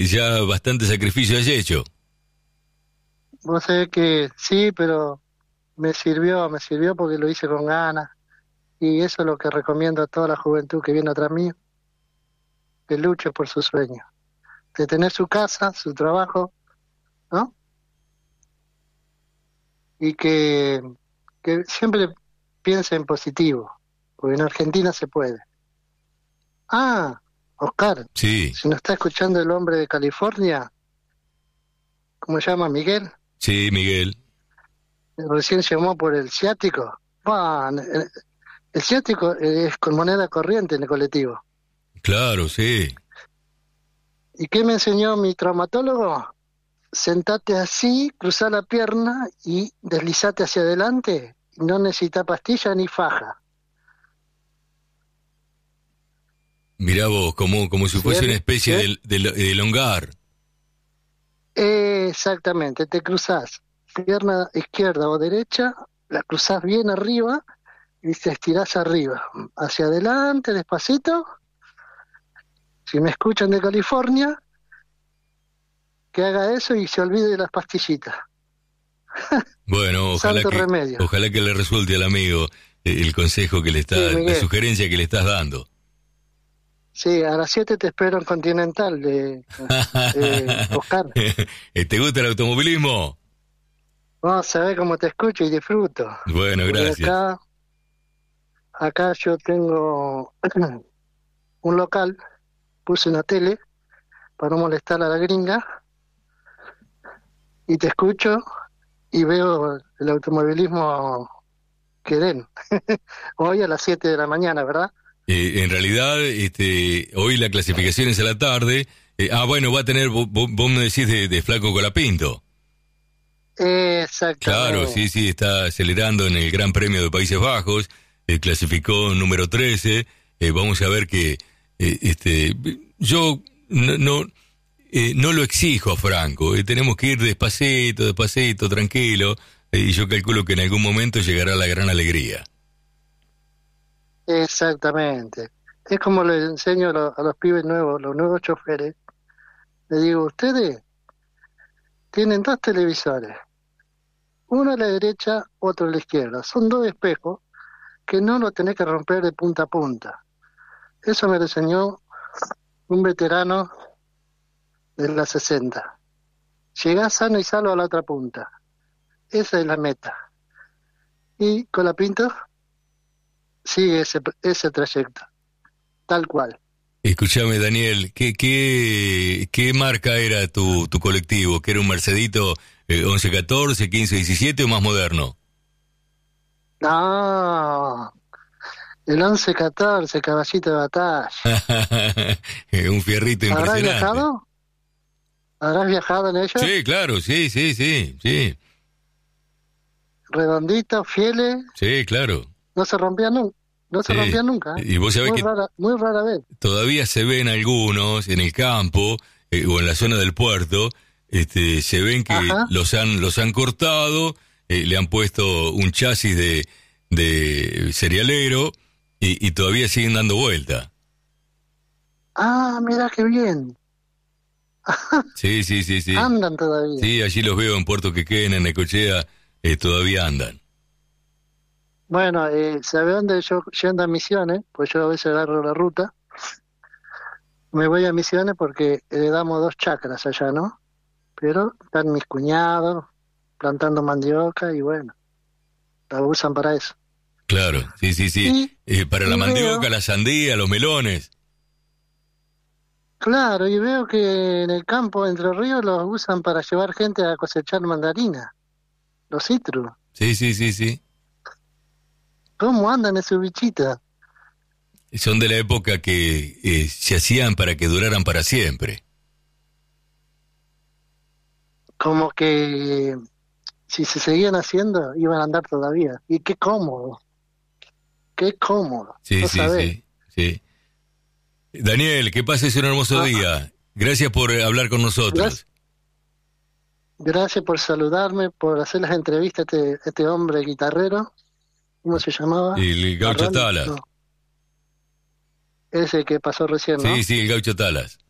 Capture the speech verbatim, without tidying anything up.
ya bastante sacrificio has hecho. Vos sabés que sí, pero me sirvió, me sirvió porque lo hice con ganas. Y eso es lo que recomiendo a toda la juventud que viene atrás mío, que luche por sus sueños. De tener su casa, su trabajo, ¿no? Y que, que siempre piense en positivo, porque en Argentina se puede. Ah, Oscar, Sí, si nos está escuchando el hombre de California, ¿cómo se llama? Miguel, sí, Miguel. recién llamó por el ciático. Ah, el, el ciático es con moneda corriente en el colectivo. Claro, sí. ¿Y qué me enseñó mi traumatólogo? Sentate así, cruzá la pierna y deslizate hacia adelante. No necesita pastilla ni faja. Mirá vos, como, como si ¿Sí fuese es? una especie ¿Sí? de, de, de elongar. Exactamente, te cruzás pierna izquierda o derecha, la cruzás bien arriba y te estirás arriba, hacia adelante, despacito. Si me escuchan de California, que haga eso y se olvide de las pastillitas. Bueno, ojalá Santo que, remedio. ojalá que le resulte al amigo eh, el consejo que le está, Sí, la Miguel. sugerencia que le estás dando. Sí, a las siete te espero en Continental, de, de Oscar. ¿Te gusta el automovilismo? Vamos a ver cómo te escucho y disfruto. Bueno, Porque gracias. acá, acá yo tengo un local, puse una tele para no molestar a la gringa y te escucho y veo el automovilismo que den. Hoy a las siete de la mañana, ¿verdad? Eh, en realidad, este, hoy la clasificación es a la tarde. Eh, ah, bueno, va a tener, vos, vos me decís de, de Flaco Colapinto. Exactamente. Claro, sí, sí, está acelerando en el Gran Premio de Países Bajos. Eh, clasificó número trece. Eh, vamos a ver que, eh, este, yo no, no, eh, no lo exijo a Franco. Eh, tenemos que ir despacito, despacito, tranquilo. Eh, y yo calculo que en algún momento llegará la gran alegría. Exactamente. Es como le enseño a los, a los pibes nuevos, los nuevos choferes. Les digo, ustedes tienen dos televisores, uno a la derecha, otro a la izquierda. Son dos espejos que no lo tenés que romper de punta a punta. Eso me lo enseñó un veterano de la sesenta. Llegás sano y salvo a la otra punta. Esa es la meta. Y Colapinto sigue ese, ese trayecto, tal cual. Escúchame, Daniel, ¿qué, qué, qué marca era tu, tu colectivo? ¿Que era un Mercedito eh, once catorce, quince diecisiete o más moderno? No, el once catorce, caballito de batalla. Un fierrito ¿Habrás impresionante. viajado? ¿Habrás viajado en ellos? Sí, claro, sí, sí, sí, sí. Redonditos, fieles, Sí, claro. no se rompían nunca. No se Sí. rompían nunca. ¿eh? Y vos sabés muy que rara, muy rara vez. todavía se ven algunos en el campo eh, o en la zona del puerto, este, se ven que Ajá. los han los han cortado, eh, le han puesto un chasis de, de cerealero y, y todavía siguen dando vuelta. Ah, mira qué bien. Sí, sí, sí, sí. Andan todavía. Sí, allí los veo en Puerto Quequén, en Necochea, eh, todavía andan. Bueno, eh, ¿sabe dónde yo yendo a Misiones? Pues yo a veces agarro la ruta. Me voy a Misiones porque le damos dos chacras allá, ¿no? Pero están mis cuñados plantando mandioca y bueno, la usan para eso. Claro, sí, sí, sí. Y, Eh, para y la mandioca, veo, la sandía, los melones. claro, y veo que en el campo de Entre Ríos los usan para llevar gente a cosechar mandarina, los citrus. Sí, sí, sí, sí. ¿Cómo andan esos bichitos? Son de la época que eh, se hacían para que duraran para siempre. Como que si se seguían haciendo, iban a andar todavía. Y qué cómodo, qué cómodo. Sí, ¿No sí, sabés? sí, sí. Daniel, que pases un hermoso Ah, día. Gracias por eh, hablar con nosotros. Gracias, gracias por saludarme, por hacer las entrevistas a este, este hombre guitarrero. ¿Cómo se llamaba? El Gaucho Barrani, Talas. no. Ese que pasó recién, ¿no? Sí, sí, el Gaucho Talas.